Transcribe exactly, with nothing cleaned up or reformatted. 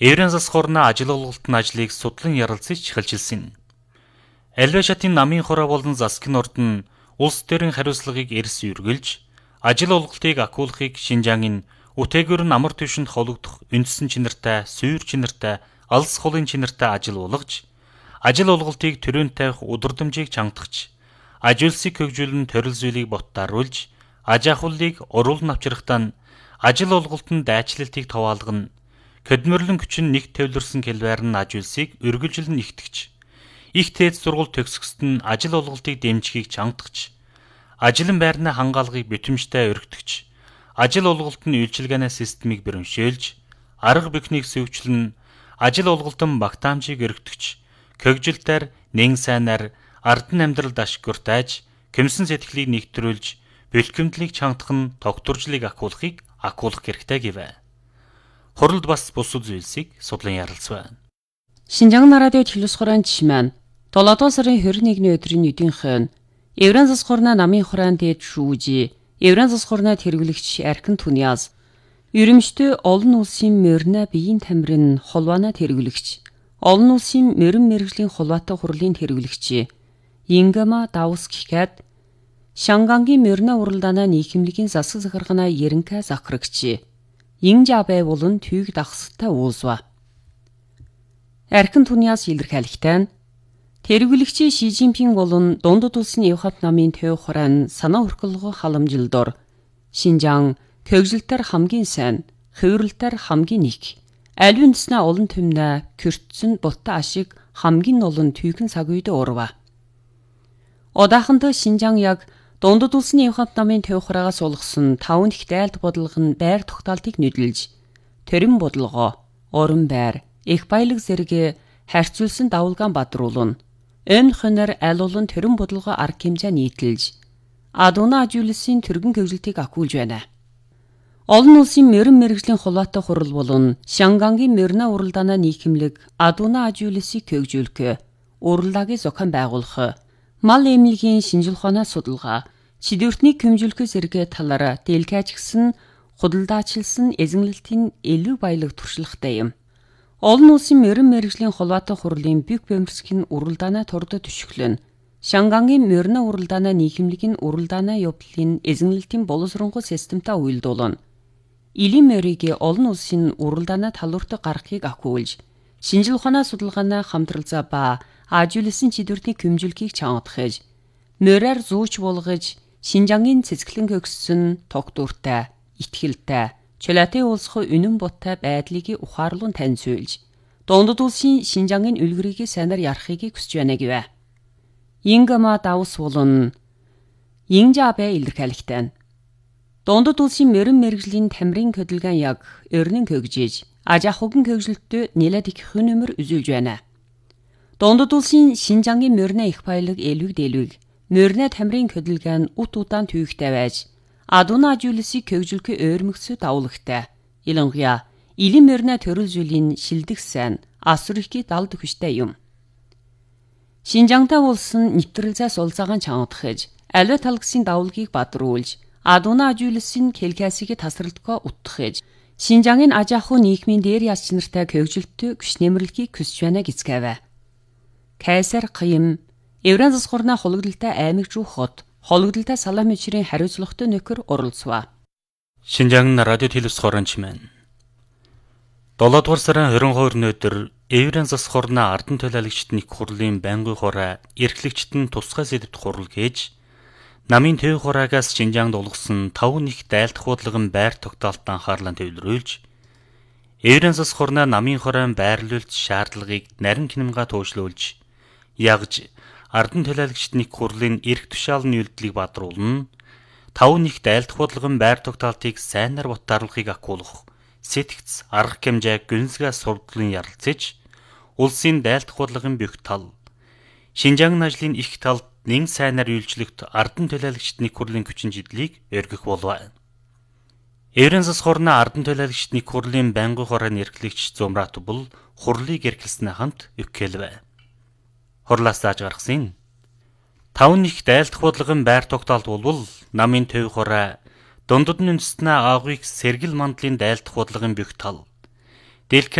Еврен засах орны ажил олголтын ажлыг судлан ярилцаж эхэлжилсэн. Альва шатын намын хороо болон засгийн орд нь улс төрийн хариуцлагыг эрс үргэлж, ажил олголтыг акуулахыг Шинжаангийн үтээгүүр нь амар түвшинд хологдох үндсэн чинартай, сүйр чинартай, алс холын чинартай ажил болгож, ажил олголтыг төрөнд тавих удирдамжийг чангадагч, аж үйлсийг хөгжүүлэн төрөл зүйлийг боттааруулж, аж ахуйлыг оруулан авчрахтаа ажил олголтын дайчлалтыг товаалгана. Көдмөрлөн күчин нэг төвлөрсөн хэлбээр нь аж үйлсийг үргэлжлэн ихтгэж, их тээд сургууль төгсгөсд нь ажил олголтыг дэмжихийг чангадагч, ажлын байрны хангаалгыг бүтэмжтэй өргөтгч, ажил олголт нь үйлчилгээний системийг бэрхшээлж, арга бүхнийг сүвчлэн, ажил олголтын багтаамжийг өргөтгч, хөгжилтээр, нэн сайнаар, ардан амьдралд ашигуртайж, көмсөн сэтгэлийг нэгтрүүлж, бэлтгэмдлийг чангадах нь тогтворжлыг акуулахыг акуулах хэрэгтэй гэвэ. Хуралд бас бусад зүйлсийг судлан ярилцваа. Шинжаан радио телевизхорон чимэн долоодугаар сарын хорин нэгний өдрийн нүдийнхэн Еврен засах орны намын хураан дээд шүүжи Еврен засах орны тэргүүлэгч Аркин Туниас Ерөмжтэй олон улсын морина биеийн тамирын холбооны тэргүүлэгч олон улсын морин мэргэжлийн холбоотой хурлын тэргүүлэгч Ингама Даускикад Шангангийн морина уралдааны нийгэмлэгийн засаг захиргааны Еренка захирагч Инжабэ болон түйг дагстай уулзва. Аркин Туниас илэрхийлэхдээ тэргүүлэгч Ши Жинпинг болон дундад улсын Европ намын төв хураан санаа хөркөлгөө халамжилдор Шинжаан хөгжилтээр хамгийн сайн, хувирлтаар хамгийн их, аль үндэснэ олон түмнэ кюртсэн бутта ашиг хамгийн олон түйхэн цаг үед урва. Одоохондоо Шинжаан яг дундад улсын Европ намын төв хураагаас улгасан таван их дайлт бодлого нь байр тогтоолтыг нөдөлж, төрийн бодлого, уран байр, их баялаг зэрэг харьцуулсан давалгаан бадруулна. Өмнө хонор аль олон төрийн бодлого арга хэмжээ нийтэлж, адууна аж үйлсийн төргөн хөгжилтийг акуулж байна. Олон улсын морин мэргэжлийн холбоотой хурал болон Шангангийн морина уралдааны нийгэмлэг адууна аж үйлсийг хөгжүүлэх, уралдааг зохион байгуулах, мал эмнэлгийн шинжил ухааны судалгаа, чидвэртнийг хэмжүүлэх зэрэг талаар дэлгэж гисэн худалдаачилсан эзэмлэлтийн илүү баялаг туршлагатай юм. Олон улсын морин мэргэжлийн холбоотой хурлын бэг бэмэрсгийн уралдааны турд төшөглөн, Шангангийн морина уралдааны нийгэмлэгийн уралдааны явдлын эзэмлэлтийн боловсронгуй системтэй уялдуулна. Илийн морийг олон улсын уралдааны талуурт гаргахыг акуулж, шинжил ухааны судалгааны хамтралзаа ба аж үйлсийн чидвэртнийг хэмжүүлэхийг чангадахж, мориар зүүч болгож, Шинжаангийн цэцгэлэн хөгссөн тогтвортой, итгэлтэй, чөлөөтэй улсах үнэн буттай байдлыг ухаарлуун таньсуулж, дундад улсын Шинжаангийн үлгэрийг сайнаар ярахыг хүсэж байна гэвэ. Ингама Даус болон Инжабэ илэрхийлэхдээ дундад улсын морин мэргэжлийн тамирын хөдөлгөөн яг өрнөн хөгжиж, аж ахуйн хөгжилтөд нэлээд их хөнөмөр үзүүлж байна. Дундад улсын Шинжаангийн морина их баялаг элвэг дэлвэг, морина тамирын хөдөлгөөн ут удаан түйгтэй байж, адууна аж үйлсийг хөгжүүлэх ойрмөгцөд давлагтай. Илангуяа илийн морина төрөл зүйлийн шилдэг сайн, асар их далд хүчтэй юм. Шинжаантай улсын нэвтрэлзээс улзаагаан чангадахж, аливаа талгсын давлагыг бадруулж, адууна аж үйлсийн хэлхээсийг тасралтгаа утгахж, Шинжаангийн аж ахуй нийгмийн дээр яс чинартай хөгжилтөд күч нэмэрлэхийг хүсэж байна гэцгээвэ. Кайсар Кыйм Еврен засах орны хологдолтой аймаг руу хот, хологдолтой салам мичрийн хариуцлагатай нөхөр оролцваа. Шинжаан радио телевизхорон чимэн долоодугаар сарын хорин хоёрны өдөр Еврен засах орны ардан төлөөлөгчд нэг хурлын байнгын хороо эрхлэгчд нь тусгай сэдвт хурал хийж, намын төв хураагаас Шинжаанд улгасан таван их дайлдах бодлогын байр тогтоолтод анхаарлаа төвлөрүүлж, Еврен засах орны намын хорон байрлуулалт шаардлагыг нарийн кинемга туушлуулж, ягж ардан төлөөлөгчд нэг хурлын эрх тушаалны үйлдэлийг бадруулна, таван их дайлдах бодлогын байр тогтоолтыг сайнаар боттааруулахыг акуулах, сэтгц арга хэмжээ гүнзгий сурдлан ярилцаж, улсын дайлдах бодлогын бүх тал, Шинжаан ажлын их талд нэн сайнаар үйлчлэгт ардан төлөөлөгчд нэг хурлын хүчин чиглэлийг өргөх болов. Еврен засах орны ардан төлөөлөгчд нэг хурлын байнгын хорооны эрхлэгч Зумрат бол хурлыг эрхэлснээ хамт өгөхэлвэ. Хурлаас зааж гаргасан. Таван их дайлдах бодлогын байр тогтоолт болбол намын төв хороо дундад нь үндэснээ агыг сэргэл мандлын дайлдах бодлогын бүх тал,